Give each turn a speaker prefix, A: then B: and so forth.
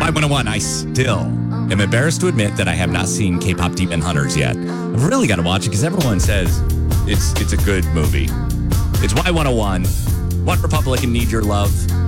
A: Y101, I still am embarrassed to admit that I have not seen K-pop Demon Hunters yet. I've really got to watch it because everyone says it's a good movie. It's Y101, One Republic and Need Your Love.